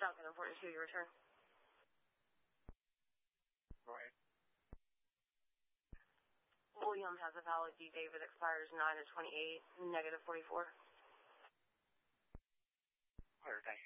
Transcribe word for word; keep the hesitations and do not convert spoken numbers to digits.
Falcon and forty-two, your return. Right. William has a valid D. David expires nine of twenty-eight, negative forty-four. Clear, thanks.